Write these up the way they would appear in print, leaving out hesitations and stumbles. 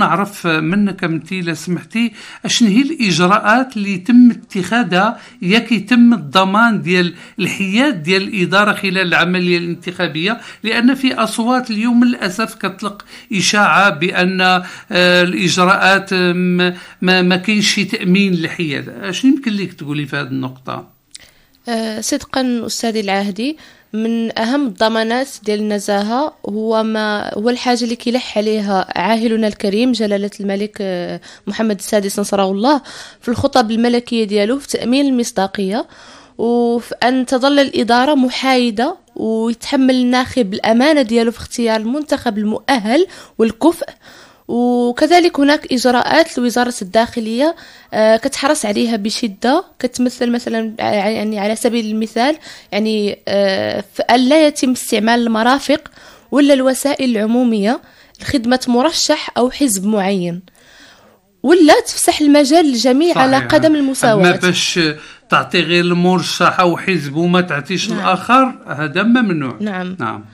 نعرف منك أنتي إذا سمحتي أشن هي الإجراءات اللي يتم اتخاذها ياك يتم الضمان ديال الحياد ديال الإدارة خلال العملية الانتخابية، لأن في أصوات اليوم للأسف كتطلق إشاعة بأن الإجراءات ما كاينش تأمين للحياد. أشن يمكن لك تقولي في هذه النقطة؟ صدقا أستاذي العاهدي، من أهم الضمانات ديال النزاهة هو الحاجة اللي كيلح عليها عاهلنا الكريم جلالة الملك محمد السادس نصره الله في الخطب الملكية ديالو، في تأمين المصداقية، وفي أن تظل الإدارة محايدة ويتحمل الناخب الأمانة ديالو في اختيار المنتخب المؤهل والكفء. وكذلك هناك إجراءات لوزارة الداخلية كتحرص عليها بشدة، كتمثل مثلا يعني على سبيل المثال يعني أن لا يتم استعمال المرافق ولا الوسائل العمومية لخدمة مرشح أو حزب معين، ولا تفسح المجال للجميع على قدم المساواة. ما باش تعطي غير المرشح أو حزب وما تعطيش الآخر، هذا ممنوع. نعم.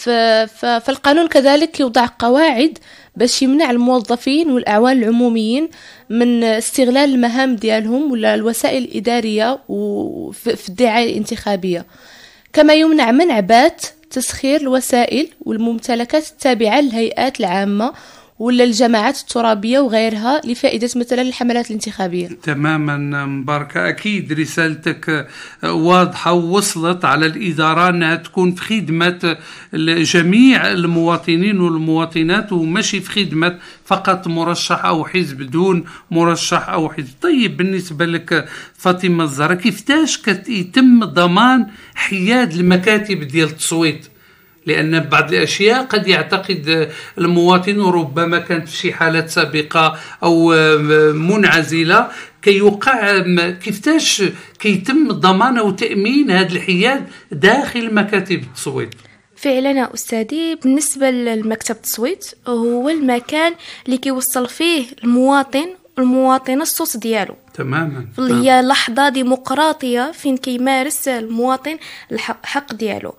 فالقانون كذلك يوضع قواعد باش يمنع الموظفين والأعوان العموميين من استغلال المهام ديالهم ولا الوسائل الإدارية في الدعاية الانتخابية، كما يمنع منع بات تسخير الوسائل والممتلكات التابعة للهيئات العامة ولا الجماعات الترابية وغيرها لفائدة مثلا الحملات الانتخابية. تماما مباركة، أكيد رسالتك واضحة ووصلت على الإدارة أنها تكون في خدمة جميع المواطنين والمواطنات، وماشي في خدمة فقط مرشح أو حزب دون مرشح أو حزب. طيب بالنسبة لك فاطمة الزهراء، كيفتاش يتم ضمان حياد المكاتب ديال التصويت؟ لأن بعض الأشياء قد يعتقد المواطن، وربما كانت في شي حالات سابقة أو منعزلة كيوقع، كيفتاش كيتم ضمان وتأمين هذا الحياد داخل مكاتب التصويت؟ فعلا أستاذي، بالنسبة للمكتب التصويت هو المكان اللي كيوصل فيه المواطن الصوت ديالو تماما. هي لحظة ديمقراطية فين كيمارس المواطن الحق ديالو.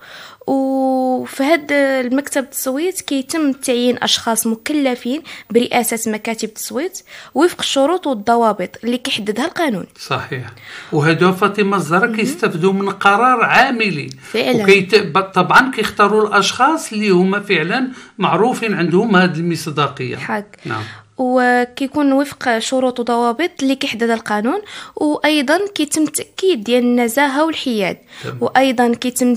وفي هذا المكتب التصويت كيتم تعيين أشخاص مكلفين برئاسة مكاتب التصويت وفق الشروط والضوابط اللي كيحددها القانون. صحيح. وهذا فاطمة الزهراء كيستفدوا من قرار عاملي فعلا. طبعا كيختاروا الأشخاص اللي هما فعلا معروفين عندهم هذه المصداقية. حق. نعم. وكيكون وفق شروط وضوابط اللي كيحدد القانون، وايضا كيتم التاكيد ديال النزاهه والحياد. وايضا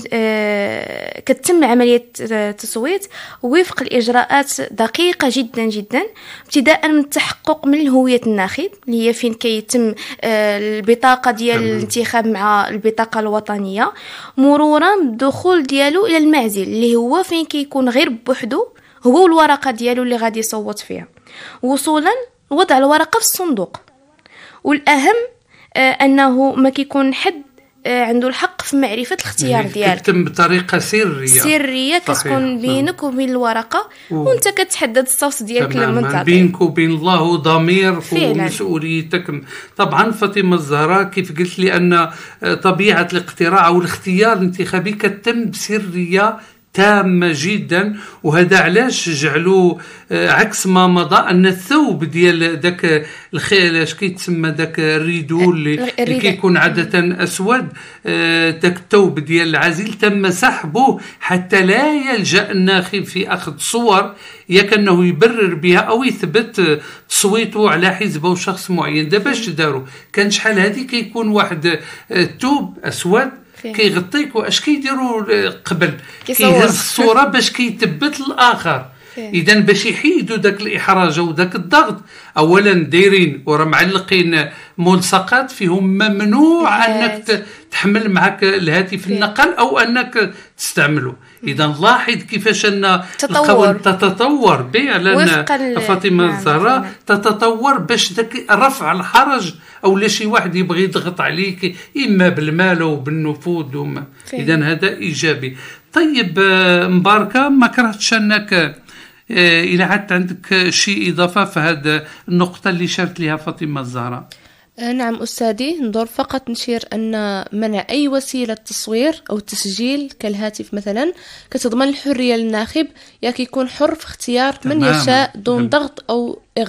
كتم عمليه التصويت وفق الاجراءات دقيقه جدا جدا، ابتداء من التحقق من هويه الناخب اللي هي فين كيتم البطاقه ديال الانتخاب مع البطاقه الوطنيه، مرورا بالدخول ديالو الى المعزل اللي هو فين كيكون غير بوحدو هو والورقه ديالو اللي غادي يصوت فيها، وصولا وضع الورقة في الصندوق. والأهم أنه ما كيكون حد عنده الحق في معرفة الاختيار ديالك، تتم بطريقة سرية كتكون بينك وبين الورقة وانت كتحدد الصوت ديالك لما تعطي بينك وبين الله وضمير ومسؤوليتك. طبعا فاطمة الزهراء كيف قلت لي أن طبيعة الاقتراع أو الاختيار الانتخابي كتم بسرية تامة جدا، وهذا علاش جعلوا عكس ما مضى أن الثوب ديال داك اش كيتسمى داك الريدو اللي كيكون عادة أسود، داك الثوب ديال العزل تم سحبه حتى لا يلجأ الناخب في أخذ صور يكنه يبرر بها أو يثبت تصويته على حزب أو شخص معين. دابا اش داروا؟ كان شحال هذه كيكون واحد ثوب أسود كيغطيك، واش كيديروا قبل كيهز الصوره باش كيثبت الاخر. اذا باش يحيدوا داك الاحراج وداك الضغط، اولا دايرين ورا معلقين ملصقات فيهم ممنوع انك تحمل معك الهاتف النقل او انك تستعمله. اذا لاحظ كيفاش ان القوانين تتطور فعلا فاطمه الزهراء تتطور باش داك رفع الحرج او لا شي واحد يبغي يضغط عليك اما بالمال او بالنفوذ اذا هذا ايجابي. طيب مباركه، ما كرهتش انك إلى عدت عندك شيء إضافة في هذا النقطة اللي شرت لها فاطمة الزهراء؟ نعم أستاذي، ندور فقط نشير أن منع أي وسيلة تصوير أو تسجيل كالهاتف مثلا كتضمن الحرية للناخب، يكون حر في اختيار من يشاء دون ضغط أو